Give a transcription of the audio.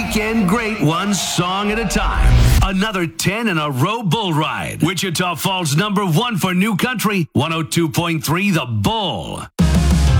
weekend great one song at a time. Another 10 in a row bull ride. Wichita Falls #1 for new country, 102.3 The Bull.